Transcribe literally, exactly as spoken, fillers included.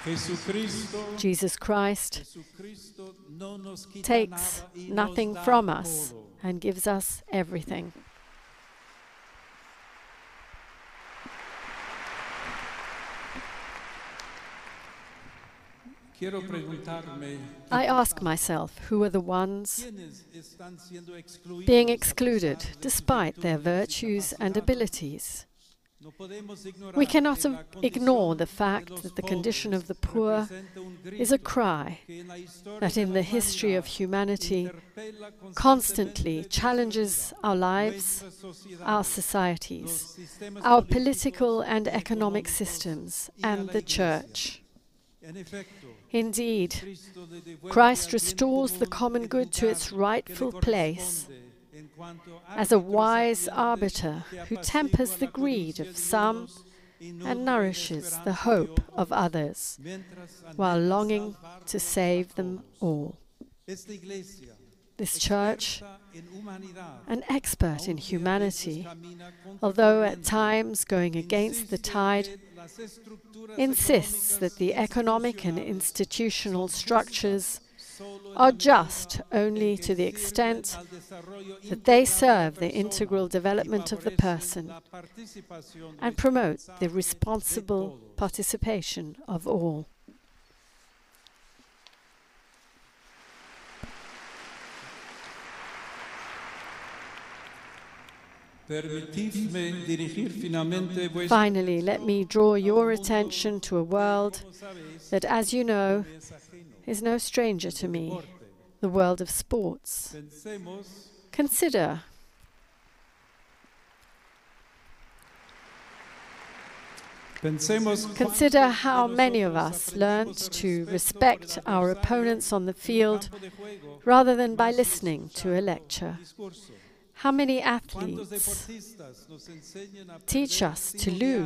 Jesus Christ takes nothing from us and gives us everything. I ask myself, who are the ones being excluded despite their virtues and abilities? We cannot ignore the fact that the condition of the poor is a cry that in the history of humanity constantly challenges our lives, our societies, our political and economic systems, and the Church. Indeed, Christ restores the common good to its rightful place as a wise arbiter who tempers the greed of some and nourishes the hope of others, while longing to save them all. This Church, an expert in humanity, although at times going against the tide, insists that the economic and institutional structures are just only to the extent that they serve the integral development of the person and promote the responsible participation of all. Finally, let me draw your attention to a world that, as you know, is no stranger to me, the world of sports. Consider Consider how many of us learnt to respect our opponents on the field rather than by listening to a lecture. How many athletes teach us to lose